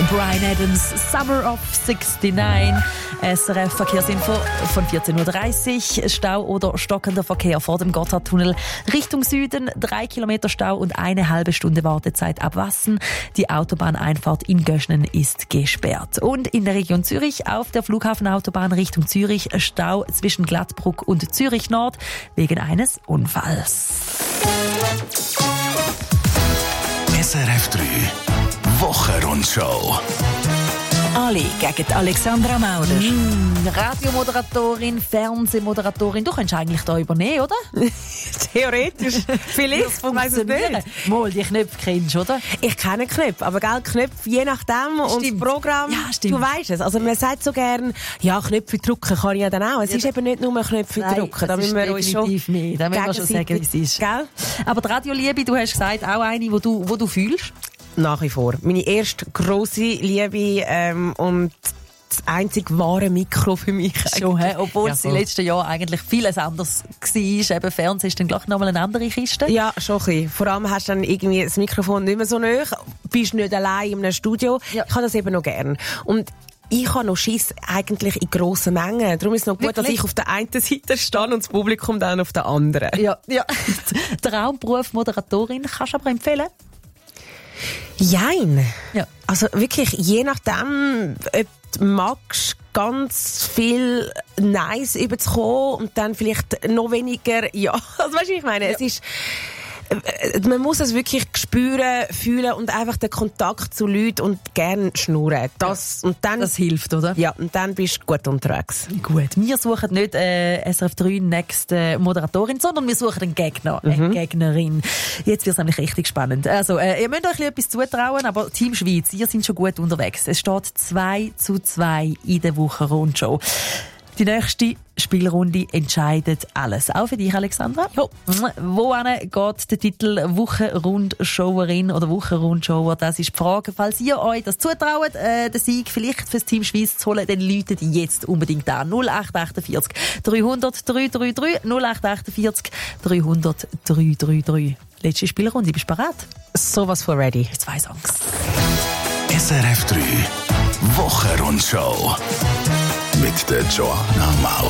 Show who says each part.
Speaker 1: Bryan Adams, Summer of 69. SRF Verkehrsinfo von 14.30 Uhr. Stau oder stockender Verkehr vor dem Gotthardtunnel Richtung Süden. 3 Kilometer Stau und eine halbe Stunde Wartezeit ab Wassen. Die Autobahneinfahrt in Göschnen ist gesperrt. Und in der Region Zürich auf der Flughafenautobahn Richtung Zürich Stau zwischen Glattbruck und Zürich Nord wegen eines Unfalls.
Speaker 2: SRF 3 Wochenrundschau.
Speaker 3: Ali gegen Alexandra Mauder.
Speaker 1: Radiomoderatorin, Fernsehmoderatorin. Du könntest eigentlich da übernehmen, oder?
Speaker 4: Theoretisch. Vielleicht. Weiss es nicht.
Speaker 1: Mal, die Knöpfe kennst du, oder?
Speaker 4: Ich kenne Knöpfe, aber Knöpfe je nachdem und das Programm.
Speaker 1: Ja, stimmt.
Speaker 4: Du weisst es. Also man sagt so gern, ja, Knöpfe drücken kann ich ja dann auch. Es ist eben nicht nur Knöpfe drücken. Da müssen wir uns schon
Speaker 1: nicht. Da müssen wir schon sagen, wie es ist.
Speaker 4: Gell?
Speaker 1: Aber die Radioliebe, du hast gesagt, auch eine, wo du fühlst?
Speaker 4: Nach wie vor. Meine erste grosse Liebe und das einzige wahre Mikro für mich.
Speaker 1: Schon, obwohl es im letzten Jahr eigentlich vieles anders war. Eben Fernsehen ist dann gleich nochmal eine andere Kiste.
Speaker 4: Ja, schon ein bisschen. Vor allem hast du dann irgendwie das Mikrofon nicht mehr so nahe. Bist nicht allein in einem Studio. Ja. Ich habe das eben noch gern. Und ich habe noch Schiss eigentlich in grossen Mengen. Darum ist es noch gut, dass ich auf der einen Seite stehe und das Publikum dann auf der anderen.
Speaker 1: Ja. Traumberuf Moderatorin kannst du aber empfehlen?
Speaker 4: Jein.
Speaker 1: Ja.
Speaker 4: Also wirklich, je nachdem, ob du magst, ganz viel Nice überzukommen und dann vielleicht noch weniger, ja. Also weißt du, ich meine, es ist, man muss es wirklich spüren, fühlen und einfach den Kontakt zu Leuten und gerne schnurren. Das
Speaker 1: hilft, oder?
Speaker 4: Ja, und dann bist du gut unterwegs.
Speaker 1: Gut, wir suchen nicht SRF 3 nächste Moderatorin, sondern wir suchen einen Gegner, eine Gegnerin. Jetzt wird es nämlich richtig spannend. Also, ihr müsst euch etwas zutrauen, aber Team Schweiz, ihr seid schon gut unterwegs. Es steht 2:2 in der Wochenrundshow. Die nächste Spielrunde entscheidet alles. Auch für dich, Alexandra. Ja. Wohin geht der Titel Wochenrundshowerin oder Wochenrundshower? Das ist die Frage. Falls ihr euch das zutraut, den Sieg vielleicht fürs Team Schweiz zu holen, dann läutet jetzt unbedingt an. 0848 300 333 0848 300 333. Letzte Spielrunde. Bist du bereit?
Speaker 4: Sowas von ready.
Speaker 1: 2 Songs.
Speaker 2: SRF 3 Wochenrundschau mit der Joanna Mauch.